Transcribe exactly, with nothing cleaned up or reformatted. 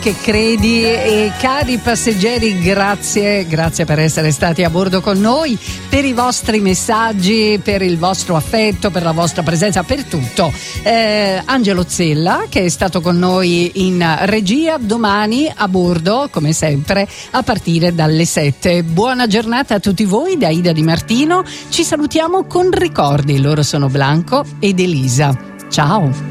che credi. E cari passeggeri, grazie, grazie per essere stati a bordo con noi, per i vostri messaggi, per il vostro affetto, per la vostra presenza, per tutto. Eh, Angelo Zella, che è stato con noi in regia, domani a bordo, come sempre, a partire dalle sette. Buona giornata a tutti voi da Ida Di Martino. Ci salutiamo con ricordi, loro sono Blanco ed Elisa. Ciao.